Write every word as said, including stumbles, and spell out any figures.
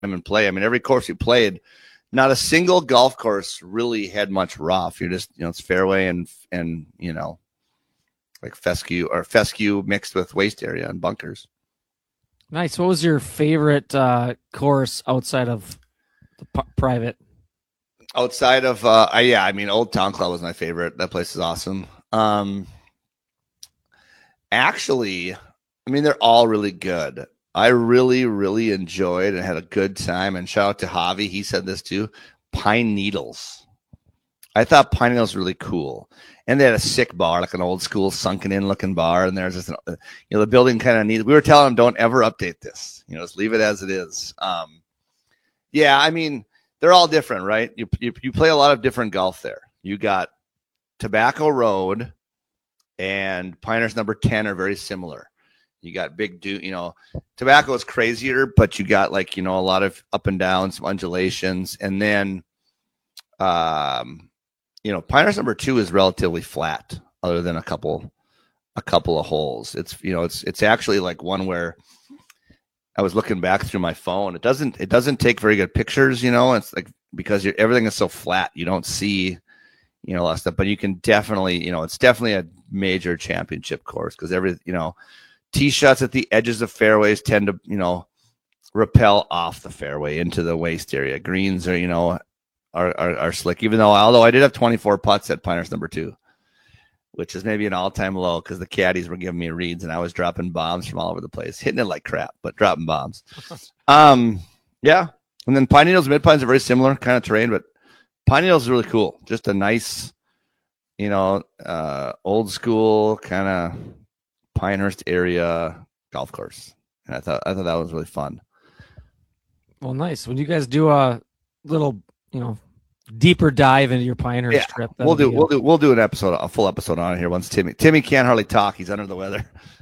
and play. I mean, every course you played, not a single golf course really had much rough. You're just, you know, it's fairway and, and, you know, like fescue or fescue mixed with waste area and bunkers. Nice. What was your favorite uh, course outside of the p- private? Outside of, uh, I, yeah, I mean, Old Town Club was my favorite. That place is awesome. Um, actually, I mean, they're all really good. I really, really enjoyed and had a good time. And shout out to Javi. He said this too. Pine Needles. I thought Pine Needles was really cool. And they had a sick bar, like an old school sunken in looking bar. And there's just, an, you know, the building kind of needs, we were telling them, don't ever update this. You know, just leave it as it is. Um, yeah, I mean, they're all different, right? You, you you play a lot of different golf there. You got Tobacco Road and Pinehurst number ten are very similar. You got big, do you know, Tobacco is crazier, but you got like, you know, a lot of up and down, some undulations. And then, um, you know, Pinehurst number two is relatively flat other than a couple, a couple of holes. It's, you know, it's, it's actually like one where I was looking back through my phone. It doesn't, it doesn't take very good pictures, you know, it's like, because you're, everything is so flat. You don't see, you know, a lot of stuff, but you can definitely, you know, it's definitely a major championship course because every, you know, tee shots at the edges of fairways tend to, you know, repel off the fairway into the waste area. Greens are, you know, are, are, are slick, even though, although I did have twenty-four putts at Pinehurst number two, which is maybe an all-time low because the caddies were giving me reads and I was dropping bombs from all over the place, hitting it like crap, but dropping bombs. um, yeah. And then Pine Needles, Mid Pines are very similar kind of terrain, but Pine Needles is really cool. Just a nice, you know, uh, old school kind of Pinehurst area golf course. And I thought, I thought that was really fun. Well, nice. When you guys do a little, you know, deeper dive into your Pinehurst yeah, trip, we'll do, be we'll do, we'll do an episode, a full episode on it here once Timmy, Timmy can't hardly talk. He's under the weather.